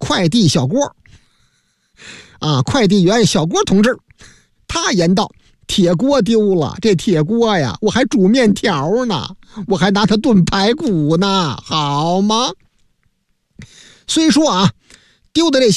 快递小郭啊，快递员小郭同志，他言道：铁锅丢了，这铁锅呀，我还煮面条呢，我还拿它炖排骨呢，好吗？虽说啊，丢的这